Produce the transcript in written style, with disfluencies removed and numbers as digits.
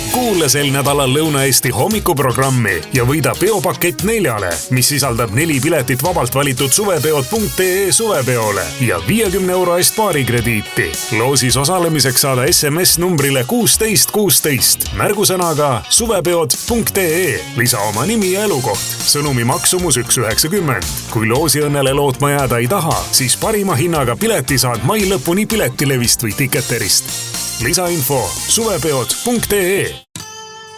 kuula sel nädalal Lõuna-Eesti hommikuprogrammi ja võida peopakett 4-le, mis sisaldab 4 piletit vabalt valitud suvepeod.ee suvepeole ja 50 € eest baarikrediiti. Loosis osalemiseks saada SMS numbrile 1616 märgusõnaga suvepeod.ee. Lisa oma nimi ja elukoht. Sõnumi maksumus 1,90. Kui loosiõnnele lootma jääda ei taha, siis parima hinnaga pileti saad mai lõpuni Piletilevist või Ticketerist. Lisainfo suvepeod.ee.